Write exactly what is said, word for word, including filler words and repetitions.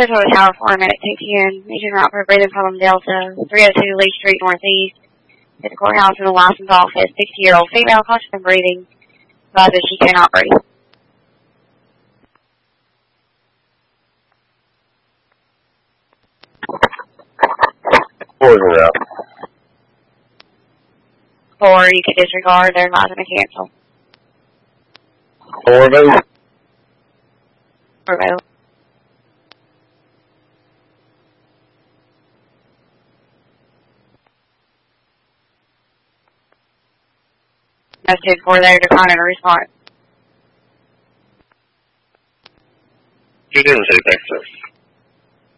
Central to Tower four, Medic two ten, mission route for breathing problem Delta, three oh two Lee Street Northeast, at the courthouse in the license office, sixty-year-old female, conscious and breathing, advises she cannot breathe. Four is a route. Four, you can disregard, they're advising to cancel. Four vote. Four vote. That's two four there, declining a response. You didn't say thanks, sir.